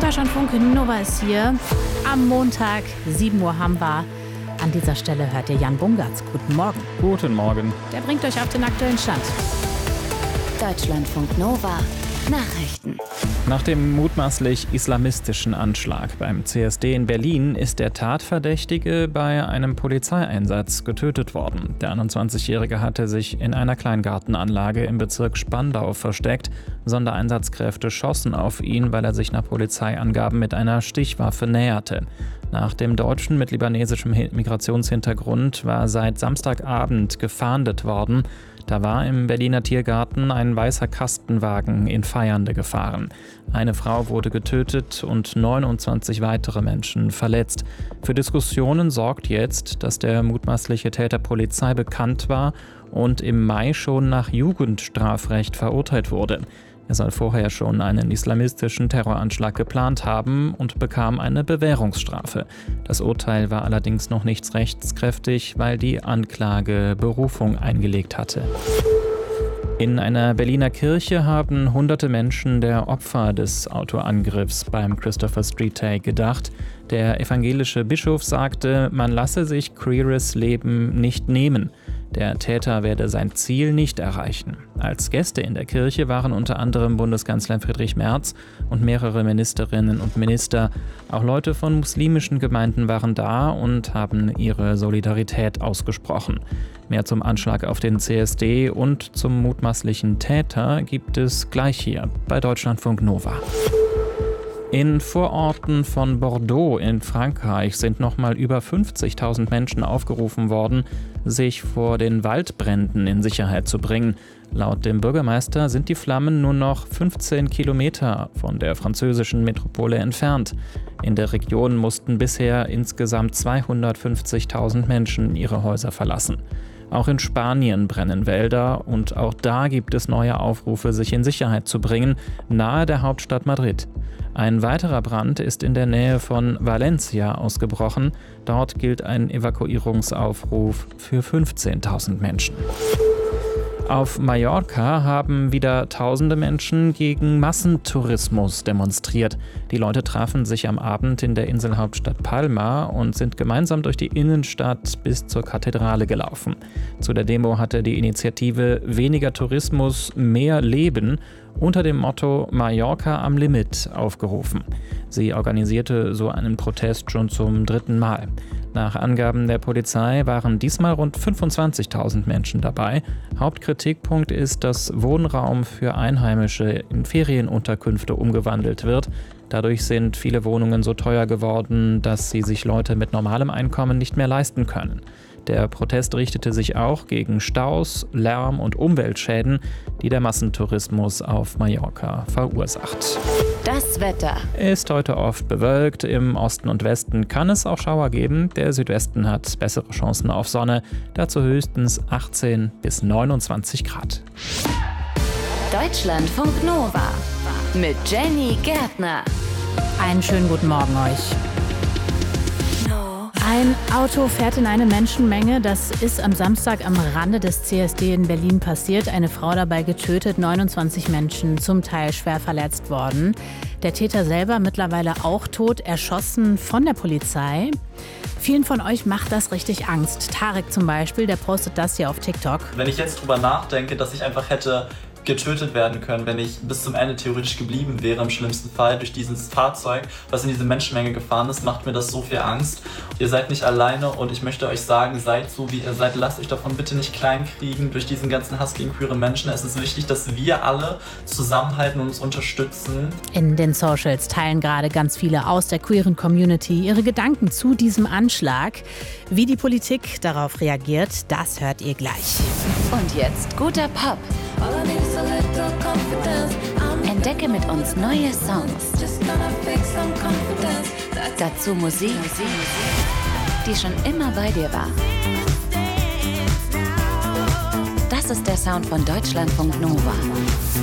Deutschlandfunk Nova ist hier. Am Montag, 7 Uhr haben wir. An dieser Stelle hört ihr Jan Bungartz. Guten Morgen. Guten Morgen. Der bringt euch auf den aktuellen Stand. Deutschlandfunk Nova. Nachrichten. Nach dem mutmaßlich islamistischen Anschlag beim CSD in Berlin ist der Tatverdächtige bei einem Polizeieinsatz getötet worden. Der 21-Jährige hatte sich in einer Kleingartenanlage im Bezirk Spandau versteckt. Sondereinsatzkräfte schossen auf ihn, weil er sich nach Polizeiangaben mit einer Stichwaffe näherte. Nach dem Deutschen mit libanesischem Migrationshintergrund war seit Samstagabend gefahndet worden. Da war im Berliner Tiergarten ein weißer Kastenwagen in Feiernde gefahren. Eine Frau wurde getötet und 29 weitere Menschen verletzt. Für Diskussionen sorgt jetzt, dass der mutmaßliche Täter Polizei bekannt war und im Mai schon nach Jugendstrafrecht verurteilt wurde. Er soll vorher schon einen islamistischen Terroranschlag geplant haben und bekam eine Bewährungsstrafe. Das Urteil war allerdings noch nicht rechtskräftig, weil die Anklage Berufung eingelegt hatte. In einer Berliner Kirche haben hunderte Menschen der Opfer des Autoangriffs beim Christopher Street Day gedacht. Der evangelische Bischof sagte, man lasse sich queeres Leben nicht nehmen. Der Täter werde sein Ziel nicht erreichen. Als Gäste in der Kirche waren unter anderem Bundeskanzler Friedrich Merz und mehrere Ministerinnen und Minister. Auch Leute von muslimischen Gemeinden waren da und haben ihre Solidarität ausgesprochen. Mehr zum Anschlag auf den CSD und zum mutmaßlichen Täter gibt es gleich hier bei Deutschlandfunk Nova. In Vororten von Bordeaux in Frankreich sind nochmal über 50.000 Menschen aufgerufen worden, sich vor den Waldbränden in Sicherheit zu bringen. Laut dem Bürgermeister sind die Flammen nur noch 15 Kilometer von der französischen Metropole entfernt. In der Region mussten bisher insgesamt 250.000 Menschen ihre Häuser verlassen. Auch in Spanien brennen Wälder und auch da gibt es neue Aufrufe, sich in Sicherheit zu bringen, nahe der Hauptstadt Madrid. Ein weiterer Brand ist in der Nähe von Valencia ausgebrochen. Dort gilt ein Evakuierungsaufruf für 15.000 Menschen. Auf Mallorca haben wieder tausende Menschen gegen Massentourismus demonstriert. Die Leute trafen sich am Abend in der Inselhauptstadt Palma und sind gemeinsam durch die Innenstadt bis zur Kathedrale gelaufen. Zu der Demo hatte die Initiative Weniger Tourismus, mehr Leben unter dem Motto Mallorca am Limit aufgerufen. Sie organisierte so einen Protest schon zum 3. Mal. Nach Angaben der Polizei waren diesmal rund 25.000 Menschen dabei. Hauptkritikpunkt ist, dass Wohnraum für Einheimische in Ferienunterkünfte umgewandelt wird. Dadurch sind viele Wohnungen so teuer geworden, dass sie sich Leute mit normalem Einkommen nicht mehr leisten können. Der Protest richtete sich auch gegen Staus, Lärm und Umweltschäden, die der Massentourismus auf Mallorca verursacht. Das Wetter Ist heute oft bewölkt. Im Osten und Westen kann es auch Schauer geben. Der Südwesten hat bessere Chancen auf Sonne. Dazu höchstens 18 bis 29 Grad. Deutschlandfunk Nova mit Jenny Gärtner. Einen schönen guten Morgen euch. Ein Auto fährt in eine Menschenmenge. Das ist am Samstag am Rande des CSD in Berlin passiert. Eine Frau dabei getötet, 29 Menschen zum Teil schwer verletzt worden. Der Täter selber mittlerweile auch tot, erschossen von der Polizei. Vielen von euch macht das richtig Angst. Tarek zum Beispiel, der postet das hier auf TikTok. Wenn ich jetzt drüber nachdenke, dass ich einfach hätte getötet werden können, wenn ich bis zum Ende theoretisch geblieben wäre, im schlimmsten Fall durch dieses Fahrzeug, was in diese Menschenmenge gefahren ist, macht mir das so viel Angst. Ihr seid nicht alleine und ich möchte euch sagen, seid so wie ihr seid, lasst euch davon bitte nicht kleinkriegen durch diesen ganzen Hass gegen queere Menschen. Es ist wichtig, dass wir alle zusammenhalten und uns unterstützen. In den Socials teilen gerade ganz viele aus der queeren Community ihre Gedanken zu diesem Anschlag. Wie die Politik darauf reagiert, das hört ihr gleich. Und jetzt guter Pop. Entdecke mit uns neue Songs. Dazu Musik, die schon immer bei dir war. Das ist der Sound von Deutschlandfunk Nova.